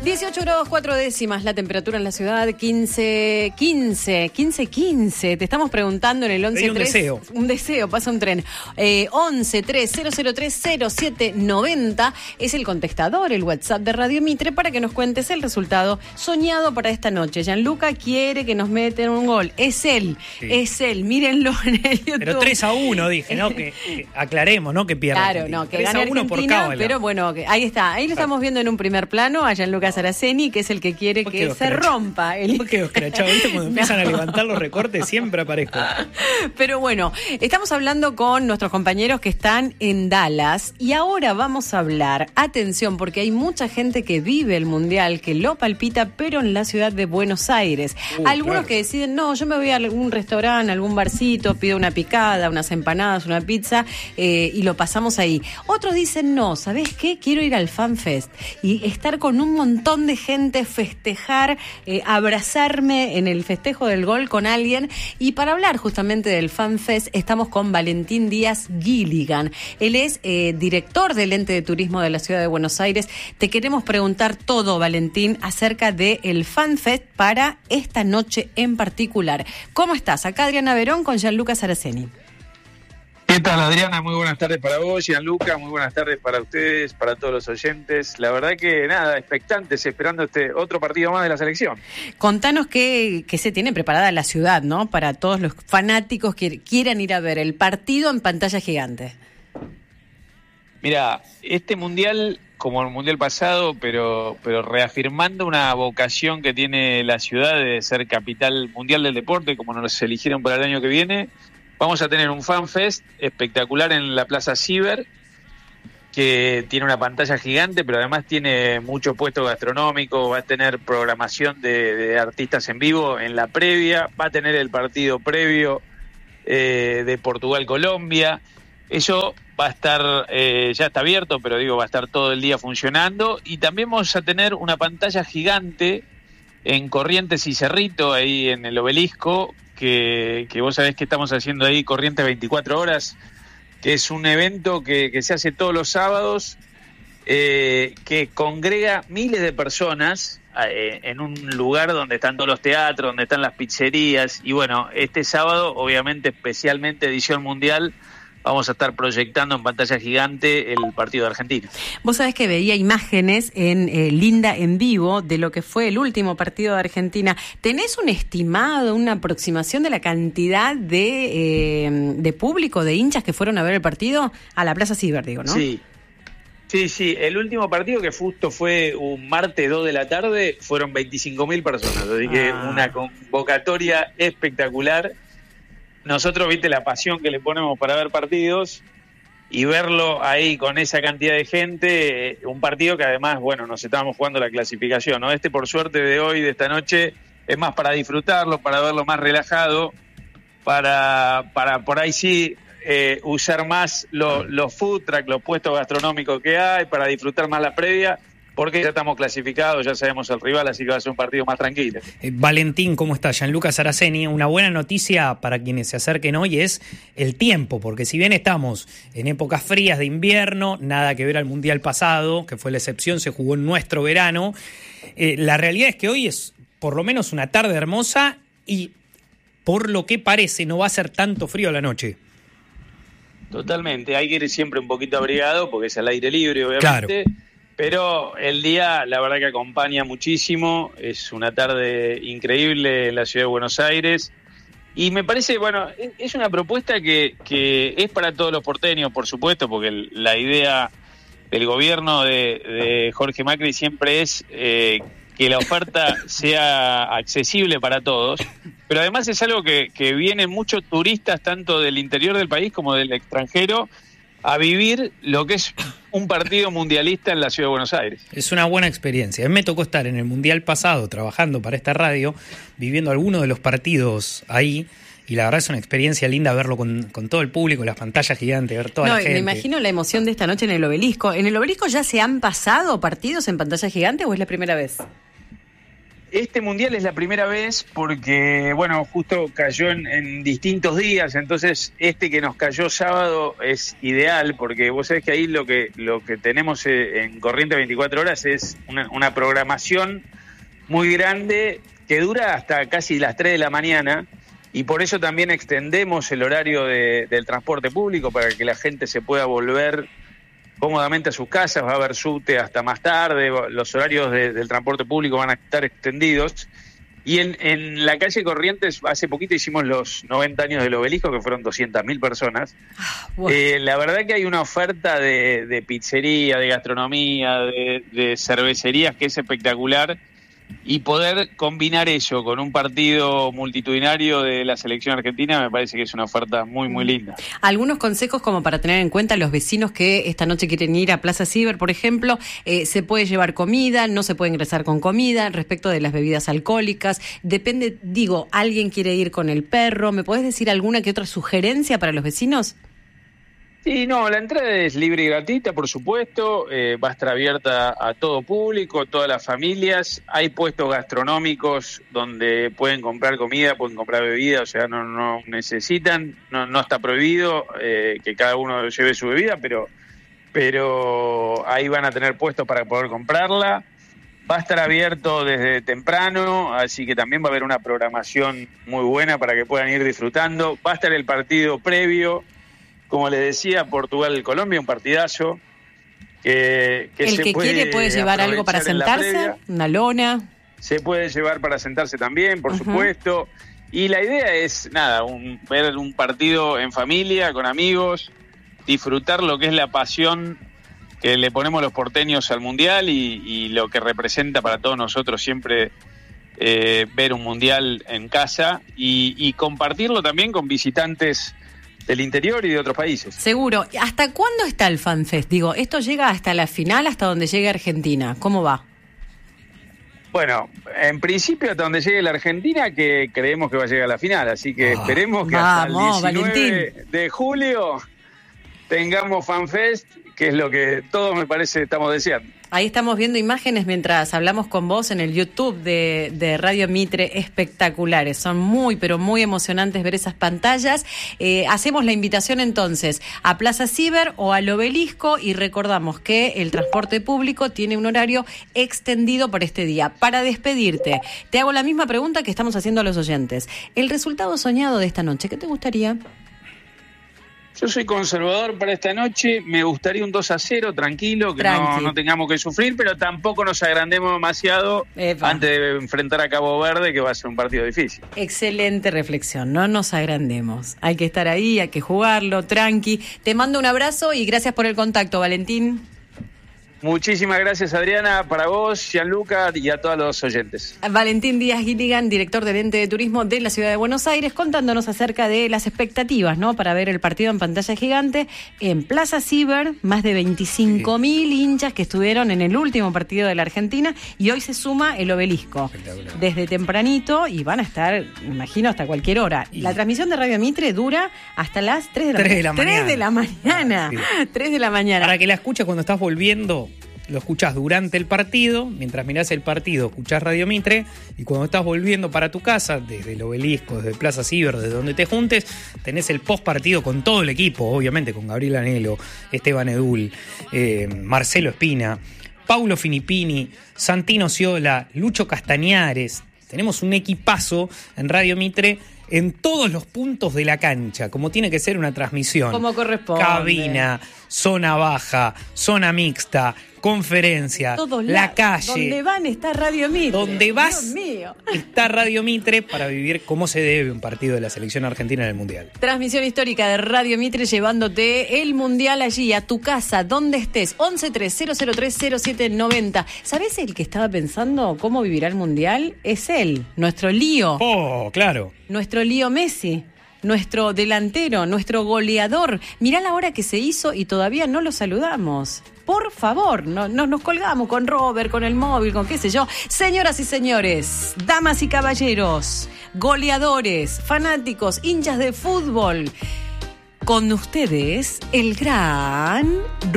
18 grados 4 décimas la temperatura en la ciudad, 15. Te estamos preguntando en el 11 un deseo. Un deseo, pasa un tren. 11 3 003 0790 es el contestador, el WhatsApp de Radio Mitre, para que nos cuentes el resultado soñado para esta noche. Gianluca quiere que nos meten un gol. Es él, mírenlo en el YouTube. Pero 3-1 dije, ¿no? Que aclaremos, ¿no? Que pierda. Claro, Argentina. no, que gane Argentina, por cábala. pero bueno, ahí está. Ahí lo estamos viendo en un primer plano a Gianluca Saraceni, que es el que quiere que se rompa. ¿Por qué escrachado? ¿Viste? Cuando empiezan a levantar los recortes siempre aparezco. Pero bueno, estamos hablando con nuestros compañeros que están en Dallas y ahora vamos a hablar, atención, porque hay mucha gente que vive el Mundial, que lo palpita, pero en la ciudad de Buenos Aires. Algunos claro. que deciden, no, yo me voy a algún restaurante, algún barcito, pido una picada, unas empanadas, una pizza y lo pasamos ahí. Otros dicen, no, ¿sabés qué? Quiero ir al Fan Fest y estar con un montón de gente, festejar, abrazarme en el festejo del gol con alguien. Y para hablar justamente del Fan Fest estamos con Valentín Díaz Gilligan. Él es director del ente de turismo de la ciudad de Buenos Aires. Te queremos preguntar todo, Valentín, acerca del Fan Fest para esta noche en particular. ¿Cómo estás? Acá Adriana Verón con Gianluca Saraceni. ¿Qué tal, Adriana? Muy buenas tardes para vos, Gianluca. Muy buenas tardes para ustedes, para todos los oyentes. La verdad que nada, expectantes, esperando este otro partido más de la selección. Contanos qué se tiene preparada la ciudad, ¿no? Para todos los fanáticos que quieran ir a ver el partido en pantalla gigante. Mira, este mundial, como el mundial pasado, pero reafirmando una vocación que tiene la ciudad de ser capital mundial del deporte, como nos eligieron para el año que viene. Vamos a tener un Fan Fest espectacular en la Plaza Ciber, que tiene una pantalla gigante, pero además tiene mucho puesto gastronómico, va a tener programación de artistas en vivo en la previa, va a tener el partido previo de Portugal-Colombia. Eso va a estar, ya está abierto, pero digo, va a estar todo el día funcionando. Y también vamos a tener una pantalla gigante en Corrientes y Cerrito, ahí en el Obelisco, que vos sabés que estamos haciendo ahí Corrientes 24 horas, que es un evento que se hace todos los sábados, que congrega miles de personas en un lugar donde están todos los teatros, donde están las pizzerías. Y bueno, este sábado, obviamente, especialmente edición mundial, vamos a estar proyectando en pantalla gigante el partido de Argentina. Vos sabés que veía imágenes en Linda en vivo de lo que fue el último partido de Argentina. ¿Tenés un estimado, una aproximación de la cantidad de público, de hinchas que fueron a ver el partido a la Plaza Ciber, digo, ¿no? Sí. El último partido, que justo fue un martes 2 de la tarde, fueron 25.000 personas. Así que una convocatoria espectacular. Nosotros, viste, la pasión que le ponemos para ver partidos y verlo ahí con esa cantidad de gente, un partido que además, bueno, nos estábamos jugando la clasificación, ¿no? Por suerte de hoy, de esta noche, es más para disfrutarlo, para verlo más relajado, para por ahí sí usar más los food truck, los puestos gastronómicos que hay, para disfrutar más la previa, porque ya estamos clasificados, ya sabemos el rival, así que va a ser un partido más tranquilo. Valentín, ¿cómo está? Gianluca Saraceni. Una buena noticia para quienes se acerquen hoy es el tiempo, porque si bien estamos en épocas frías de invierno, nada que ver al Mundial pasado, que fue la excepción, se jugó en nuestro verano, la realidad es que hoy es por lo menos una tarde hermosa y por lo que parece no va a ser tanto frío a la noche. Totalmente, hay que ir siempre un poquito abrigado porque es al aire libre, obviamente. Claro. Pero el día, la verdad que acompaña muchísimo, es una tarde increíble en la ciudad de Buenos Aires. Y me parece, bueno, es una propuesta que es para todos los porteños, por supuesto, porque la idea del gobierno de Jorge Macri siempre es que la oferta sea accesible para todos. Pero además es algo que vienen muchos turistas, tanto del interior del país como del extranjero, a vivir lo que es un partido mundialista en la ciudad de Buenos Aires. Es una buena experiencia. A mí me tocó estar en el Mundial pasado trabajando para esta radio, viviendo algunos de los partidos ahí, y la verdad es una experiencia linda verlo con todo el público, las pantallas gigantes, ver toda la gente. Me imagino la emoción de esta noche en el Obelisco. ¿En el Obelisco ya se han pasado partidos en pantalla gigante o es la primera vez? Este mundial es la primera vez porque, bueno, justo cayó en distintos días, entonces este que nos cayó sábado es ideal porque vos sabés que ahí lo que tenemos en Corriente 24 horas es una programación muy grande que dura hasta casi las 3 de la mañana y por eso también extendemos el horario del transporte público para que la gente se pueda volver cómodamente a sus casas. Va a haber subte hasta más tarde, los horarios del transporte público van a estar extendidos. Y en la calle Corrientes, hace poquito hicimos los 90 años del Obelisco, que fueron 200.000 personas. Bueno. La verdad que hay una oferta de pizzería, de gastronomía, de cervecerías que es espectacular. Y poder combinar eso con un partido multitudinario de la selección argentina me parece que es una oferta muy, muy linda. Algunos consejos como para tener en cuenta los vecinos que esta noche quieren ir a Plaza Ciber, por ejemplo, se puede llevar comida, no se puede ingresar con comida, respecto de las bebidas alcohólicas, depende, alguien quiere ir con el perro, ¿me podés decir alguna que otra sugerencia para los vecinos? Sí, no, la entrada es libre y gratuita, por supuesto, va a estar abierta a todo público, todas las familias, hay puestos gastronómicos donde pueden comprar comida, pueden comprar bebida, o sea, no necesitan, no está prohibido que cada uno lleve su bebida, pero ahí van a tener puestos para poder comprarla. Va a estar abierto desde temprano, así que también va a haber una programación muy buena para que puedan ir disfrutando. Va a estar el partido previo. Como les decía, Portugal-Colombia, un partidazo. Que el que quiere puede llevar algo para sentarse, una lona. Se puede llevar para sentarse también, por supuesto. Y la idea es, ver un partido en familia, con amigos, disfrutar lo que es la pasión que le ponemos los porteños al Mundial y lo que representa para todos nosotros siempre ver un Mundial en casa y compartirlo también con visitantes del interior y de otros países. Seguro. ¿Hasta cuándo está el FanFest? Esto llega hasta la final, hasta donde llegue Argentina. ¿Cómo va? Bueno, en principio hasta donde llegue la Argentina, que creemos que va a llegar a la final, así que esperemos que hasta el 19 Valentín. De julio tengamos FanFest, que es lo que todos me parece estamos deseando. Ahí estamos viendo imágenes mientras hablamos con vos en el YouTube de Radio Mitre, espectaculares. Son muy, pero muy emocionantes ver esas pantallas. Hacemos la invitación entonces a Plaza Ciber o al Obelisco y recordamos que el transporte público tiene un horario extendido por este día. Para despedirte, te hago la misma pregunta que estamos haciendo a los oyentes. El resultado soñado de esta noche, ¿qué te gustaría? Yo soy conservador para esta noche, me gustaría un 2-0, tranquilo, que no tengamos que sufrir, pero tampoco nos agrandemos demasiado antes de enfrentar a Cabo Verde, que va a ser un partido difícil. Excelente reflexión, no nos agrandemos, hay que estar ahí, hay que jugarlo, tranqui. Te mando un abrazo y gracias por el contacto, Valentín. Muchísimas gracias, Adriana, para vos, Gianluca y a todos los oyentes. Valentín Díaz Gilligan, director del Ente de Turismo de la Ciudad de Buenos Aires, contándonos acerca de las expectativas, ¿no?, para ver el partido en pantalla gigante en Plaza Ciber, más de 25.000 hinchas que estuvieron en el último partido de la Argentina y hoy se suma el Obelisco desde tempranito y van a estar, imagino, hasta cualquier hora. La transmisión de Radio Mitre dura hasta las 3 de la mañana. 3 de la mañana. 3 de la mañana. Para que la escuches cuando estás volviendo. Lo escuchás durante el partido, mientras mirás el partido escuchás Radio Mitre y cuando estás volviendo para tu casa, desde el Obelisco, desde Plaza Ciber, desde donde te juntes, tenés el post partido con todo el equipo, obviamente con Gabriel Anelo, Esteban Edul, Marcelo Espina, Paulo Finippini, Santino Ciola, Lucho Castañares. Tenemos un equipazo en Radio Mitre en todos los puntos de la cancha, como tiene que ser una transmisión. Como corresponde. Cabina, zona baja, zona mixta, conferencia, todos la calle. Donde van está Radio Mitre. Donde vas Dios mío. Está Radio Mitre para vivir como se debe un partido de la selección argentina en el Mundial. Transmisión histórica de Radio Mitre llevándote el Mundial allí, a tu casa, donde estés. 1130030790. ¿Sabés el que estaba pensando cómo vivirá el Mundial? Es él, nuestro Lío. Oh, claro. Nuestro Lío Messi. Nuestro delantero, nuestro goleador. Mirá la hora que se hizo y todavía no lo saludamos. Por favor, no nos colgamos con Robert, con el móvil, con qué sé yo. Señoras y señores, damas y caballeros, goleadores, fanáticos, hinchas de fútbol. Con ustedes, el gran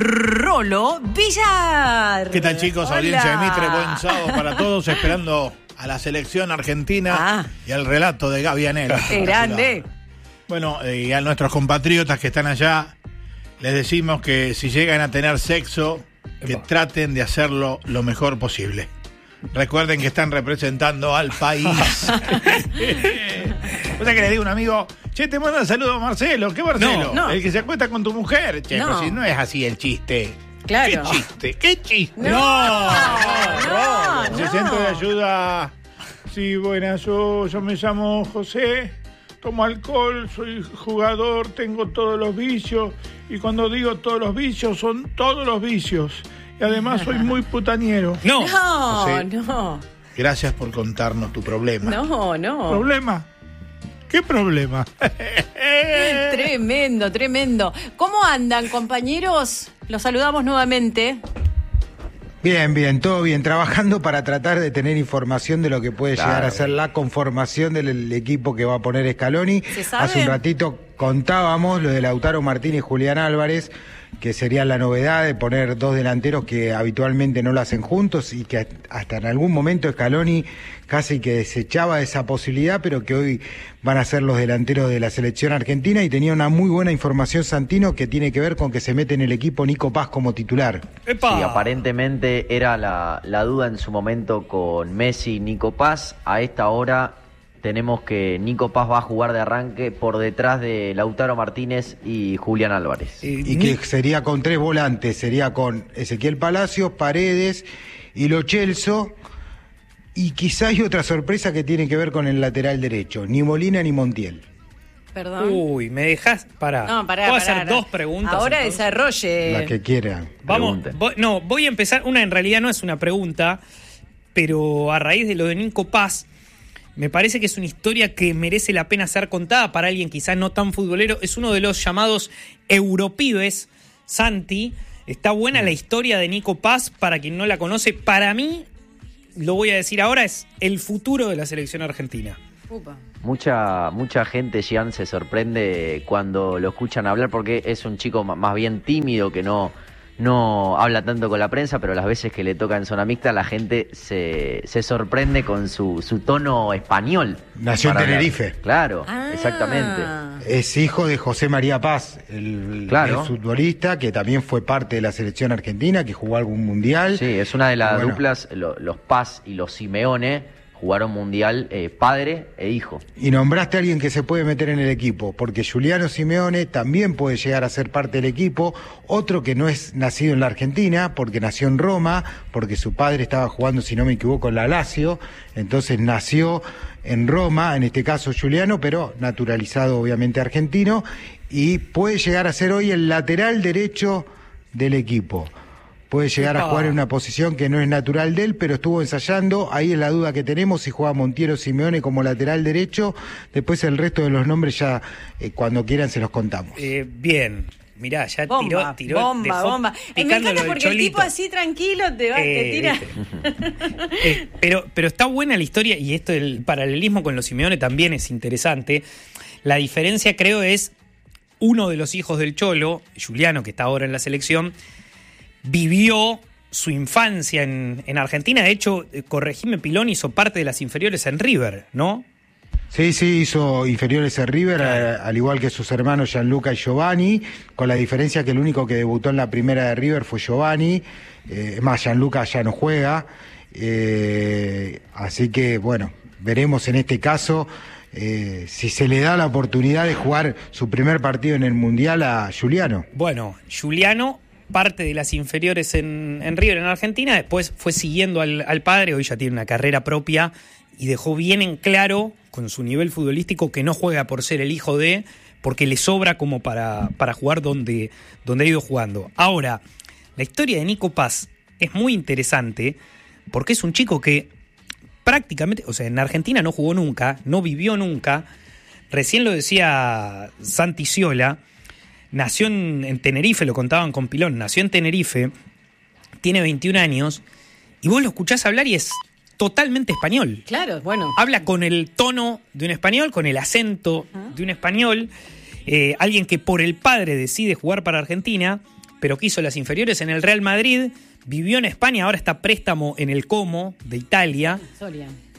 Rolo Villar. ¿Qué tal, chicos? Hola. Audiencia de Mitre, buen sábado para todos, esperando a la selección argentina y al relato de Gaby Anel. ¡Qué grande! Bueno, y a nuestros compatriotas que están allá, les decimos que si llegan a tener sexo, que traten de hacerlo lo mejor posible. Recuerden que están representando al país. O sea que le digo a un amigo, che, te manda un saludo a Marcelo. ¿Qué Marcelo? No. El que se acuesta con tu mujer. Che, pero si no es así el chiste. Claro. ¿Qué chiste? ¿Qué chiste? No. El centro de ayuda. Sí, buenas, yo me llamo José. Tomo alcohol, soy jugador, tengo todos los vicios. Y cuando digo todos los vicios, son todos los vicios. Y además soy muy putañero. No. José, No. Gracias por contarnos tu problema. No. ¿Problema? ¿Qué problema? Tremendo, tremendo. ¿Cómo andan, compañeros? Los saludamos nuevamente. Bien, todo bien. Trabajando para tratar de tener información de lo que puede llegar a ser la conformación del equipo que va a poner Scaloni. ¿Se sabe? Hace un ratito contábamos lo de Lautaro Martínez y Julián Álvarez, que sería la novedad de poner dos delanteros que habitualmente no lo hacen juntos y que hasta en algún momento Scaloni casi que desechaba esa posibilidad, pero que hoy van a ser los delanteros de la selección argentina. Y tenía una muy buena información Santino que tiene que ver con que se mete en el equipo Nico Paz como titular. ¡Epa! Sí, aparentemente era la duda en su momento con Messi y Nico Paz. A esta hora tenemos que Nico Paz va a jugar de arranque por detrás de Lautaro Martínez y Julián Álvarez. Y que sería con tres volantes, sería con Ezequiel Palacios, Paredes y Lo Celso. Y quizá hay otra sorpresa que tiene que ver con el lateral derecho, ni Molina ni Montiel. Perdón. Uy, me dejás. Pará. No, pará. ¿Puedo hacer dos preguntas? Ahora entonces? desarrolle. La que quieran. Vamos. Pregunten. Voy a empezar. Una en realidad no es una pregunta, pero a raíz de lo de Nico Paz, me parece que es una historia que merece la pena ser contada para alguien quizás no tan futbolero. Es uno de los llamados europibes, Santi. Está buena la historia de Nico Paz, para quien no la conoce. Para mí, lo voy a decir ahora, es el futuro de la selección argentina. Upa. Mucha gente, Gian, se sorprende cuando lo escuchan hablar porque es un chico más bien tímido que no habla tanto con la prensa, pero las veces que le toca en zona mixta la gente se sorprende con su tono español. Nació en Tenerife. Claro, exactamente. Es hijo de José María Paz, el futbolista que también fue parte de la selección argentina, que jugó algún mundial. Sí, es una de las duplas, los Paz y los Simeone jugaron mundial padre e hijo. Y nombraste a alguien que se puede meter en el equipo, porque Giuliano Simeone también puede llegar a ser parte del equipo, otro que no es nacido en la Argentina, porque nació en Roma, porque su padre estaba jugando, si no me equivoco, en la Lazio, entonces nació en Roma, en este caso Giuliano, pero naturalizado obviamente argentino, y puede llegar a ser hoy el lateral derecho del equipo. Puede llegar a jugar en una posición que no es natural de él, pero estuvo ensayando. Ahí es la duda que tenemos, si juega Montiel o Simeone como lateral derecho. Después el resto de los nombres ya cuando quieran se los contamos. Bien, mirá, ya Bomba. Me encanta porque el tipo así tranquilo te tira. Pero está buena la historia, y esto del paralelismo con los Simeone también es interesante. La diferencia, creo, es uno de los hijos del Cholo, Giuliano, que está ahora en la selección, vivió su infancia en Argentina. De hecho, corregime, Pilón hizo parte de las inferiores en River, ¿no? Sí, hizo inferiores en River, al igual que sus hermanos Gianluca y Giovanni, con la diferencia que el único que debutó en la primera de River fue Giovanni. Es más, Gianluca ya no juega. Así que, bueno, veremos en este caso si se le da la oportunidad de jugar su primer partido en el Mundial a Giuliano. Bueno, Giuliano, parte de las inferiores en River, en Argentina, después fue siguiendo al padre, hoy ya tiene una carrera propia y dejó bien en claro con su nivel futbolístico que no juega por ser el hijo de, porque le sobra como para jugar donde ha ido jugando. Ahora, la historia de Nico Paz es muy interesante porque es un chico que prácticamente, o sea, en Argentina no jugó nunca, no vivió nunca. Recién lo decía Santi Sciolà, nació en Tenerife, lo contaban con Pilón, nació en Tenerife, tiene 21 años, y vos lo escuchás hablar y es totalmente español. Claro, bueno. Habla con el tono de un español, con el acento de un español, alguien que por el padre decide jugar para Argentina, pero que hizo las inferiores en el Real Madrid, vivió en España, ahora está a préstamo en el Como de Italia.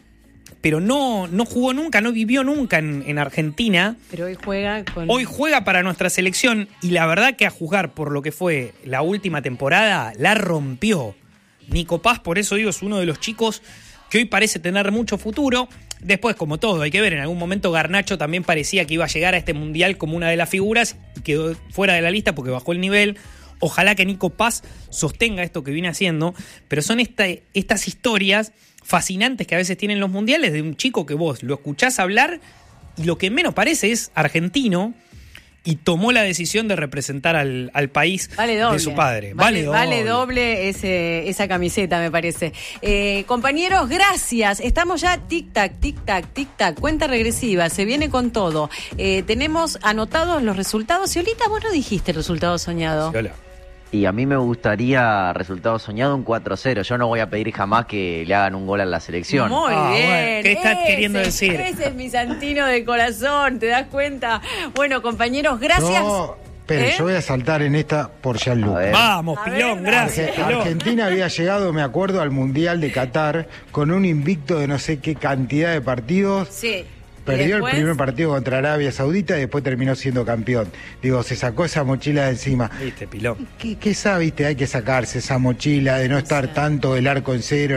pero no jugó nunca, no vivió nunca en Argentina. Pero hoy juega para nuestra selección y la verdad que a juzgar por lo que fue la última temporada, la rompió. Nico Paz, por eso digo, es uno de los chicos que hoy parece tener mucho futuro. Después, como todo, hay que ver, en algún momento Garnacho también parecía que iba a llegar a este mundial como una de las figuras y quedó fuera de la lista porque bajó el nivel. Ojalá que Nico Paz sostenga esto que viene haciendo, pero son estas historias fascinantes que a veces tienen los mundiales de un chico que vos lo escuchás hablar y lo que menos parece es argentino y tomó la decisión de representar al país de su padre. Vale doble esa camiseta, me parece. Compañeros, gracias. Estamos ya tic-tac, tic-tac, tic-tac. Cuenta regresiva, se viene con todo. Tenemos anotados los resultados. Ciolita, vos no dijiste el resultado soñado. Hola. Y a mí me gustaría resultado soñado un 4-0. Yo no voy a pedir jamás que le hagan un gol a la selección. Muy bien. Bueno, ¿qué estás queriendo decir? Ese es mi Santino de corazón, ¿te das cuenta? Bueno, compañeros, gracias. Pero yo voy a saltar en esta por Gianluca. Vamos, Pilón, gracias. Argentina había llegado, me acuerdo, al Mundial de Qatar con un invicto de no sé qué cantidad de partidos. Sí. Perdió el primer partido contra Arabia Saudita y después terminó siendo campeón. Digo, se sacó esa mochila de encima. Viste, Pilón. ¿Qué sabe? Viste, hay que sacarse esa mochila de no estar tanto el arco en cero.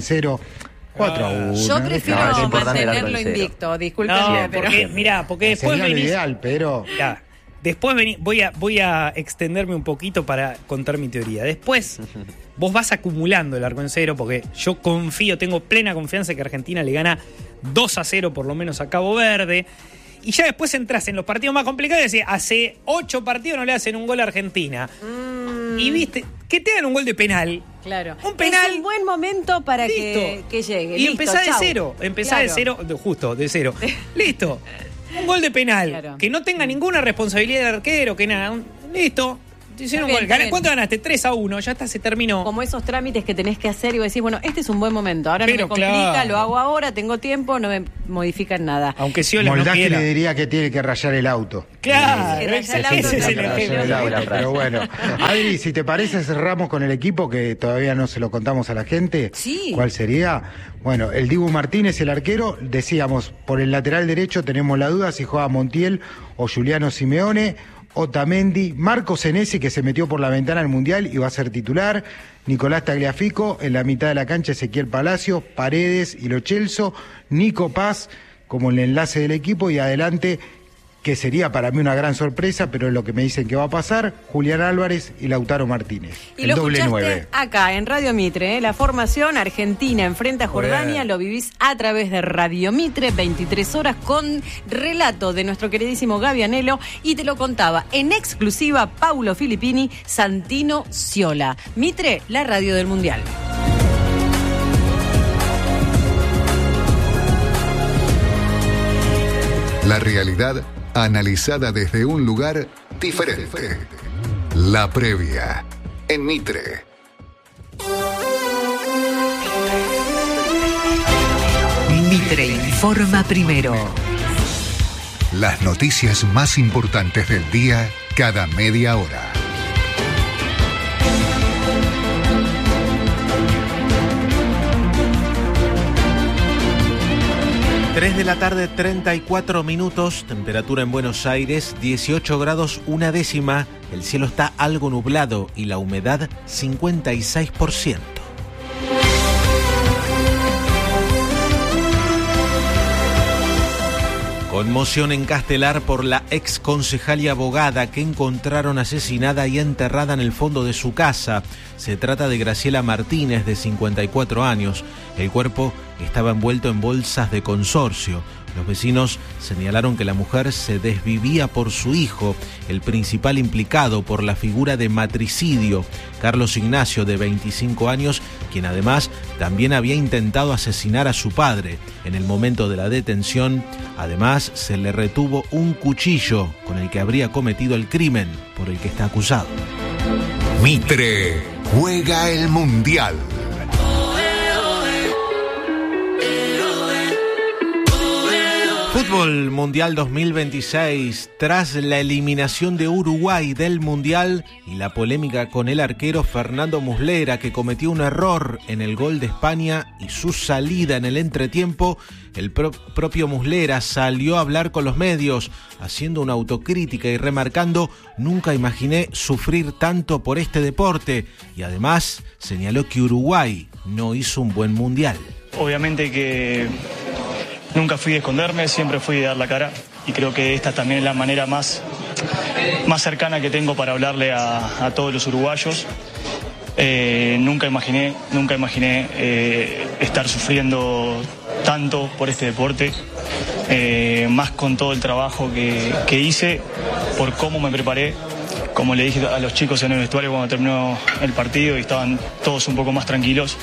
4-1. Yo prefiero mantenerlo invicto, discúlpeme, pero... Porque después sería lo ideal, pero... Mirá, después voy a extenderme un poquito para contar mi teoría. Después vos vas acumulando el arco en cero porque yo tengo plena confianza que Argentina le gana 2-0 por lo menos a Cabo Verde. Y ya después entras en los partidos más complicados y decís, hace 8 partidos no le hacen un gol a Argentina. Y viste, que te hagan un gol de penal. Claro. Un penal. Es un buen momento para que llegue. Y empezá de cero. Justo, de cero. Listo. Un gol de penal. Claro. Que no tenga ninguna responsabilidad del arquero, que nada. Listo. Hicieron un gol. ¿Cuánto ganaste? 3-1. Ya está, se terminó. Como esos trámites que tenés que hacer y vos decís, bueno, este es un buen momento. Ahora no me complica, lo hago ahora, tengo tiempo, no me modifican nada. Aunque si Moldavia le diría que tiene que rayar el auto. Claro, ese es el ejemplo. Pero bueno, Adri, si te parece, cerramos con el equipo que todavía no se lo contamos a la gente. Sí. ¿Cuál sería? Bueno, el Dibu Martínez, el arquero, decíamos, por el lateral derecho tenemos la duda si juega Montiel o Giuliano Simeone. Otamendi, Marco Senesi, que se metió por la ventana al Mundial y va a ser titular, Nicolás Tagliafico, en la mitad de la cancha Ezequiel Palacios, Paredes y Lo Celso, Nico Paz como el enlace del equipo y adelante, que sería para mí una gran sorpresa, pero es lo que me dicen que va a pasar, Julián Álvarez y Lautaro Martínez. Y el lo doble 9. Acá en Radio Mitre, la formación Argentina enfrenta a Jordania, lo vivís a través de Radio Mitre, 23 horas con relato de nuestro queridísimo Gaby Anelo y te lo contaba en exclusiva Paulo Filippini, Santino Sciola. Mitre, la radio del Mundial. La realidad analizada desde un lugar diferente. La previa en Mitre. Mitre informa primero. Las noticias más importantes del día cada media hora. 3 de la tarde, 34 minutos, temperatura en Buenos Aires, 18 grados, 1/10. El cielo está algo nublado y la humedad 56%. Conmoción en Castelar por la ex concejal y abogada que encontraron asesinada y enterrada en el fondo de su casa. Se trata de Graciela Martínez, de 54 años. El cuerpo estaba envuelto en bolsas de consorcio. Los vecinos señalaron que la mujer se desvivía por su hijo, el principal implicado por la figura de matricidio, Carlos Ignacio, de 25 años, quien además también había intentado asesinar a su padre. En el momento de la detención, además, se le retuvo un cuchillo con el que habría cometido el crimen por el que está acusado. Mitre juega el Mundial. Fútbol Mundial 2026, tras la eliminación de Uruguay del Mundial y la polémica con el arquero Fernando Muslera, que cometió un error en el gol de España y su salida en el entretiempo, el propio Muslera salió a hablar con los medios, haciendo una autocrítica y remarcando: nunca imaginé sufrir tanto por este deporte, y además señaló que Uruguay no hizo un buen Mundial. Obviamente que nunca fui de esconderme, siempre fui de dar la cara, y creo que esta también es la manera más cercana que tengo para hablarle a todos los uruguayos. Nunca imaginé estar sufriendo tanto por este deporte, más con todo el trabajo que hice, por cómo me preparé. Como le dije a los chicos en el vestuario cuando terminó el partido y estaban todos un poco más tranquilos,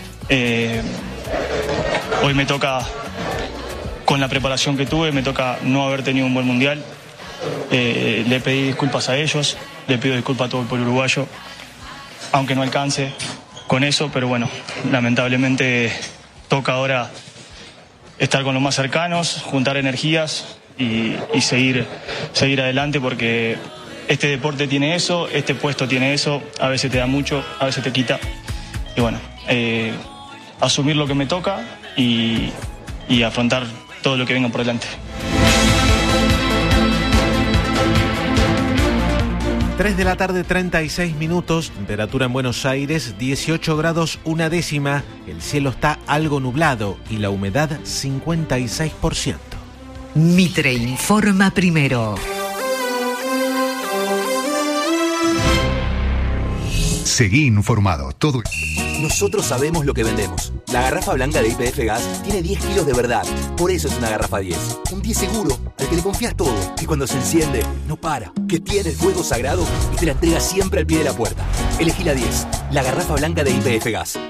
hoy me toca, con la preparación que tuve, me toca no haber tenido un buen mundial. Le pedí disculpas a ellos, le pido disculpas a todo el pueblo uruguayo, aunque no alcance con eso, pero bueno, lamentablemente toca ahora estar con los más cercanos, juntar energías y seguir adelante, porque este deporte tiene eso, este puesto tiene eso, a veces te da mucho, a veces te quita, y bueno, asumir lo que me toca y afrontar todo lo que venga por delante. 3 de la tarde, 36 minutos, temperatura en Buenos Aires, 18 grados 1 décima, el cielo está algo nublado y la humedad 56%. Mitre informa primero. Seguí informado. Todo. Nosotros sabemos lo que vendemos. La garrafa blanca de YPF Gas tiene 10 kilos de verdad. Por eso es una garrafa 10. Un 10 seguro, al que le confías todo. Que cuando se enciende, no para. Que tiene el fuego sagrado y te la entrega siempre al pie de la puerta. Elegí la 10, la garrafa blanca de YPF Gas.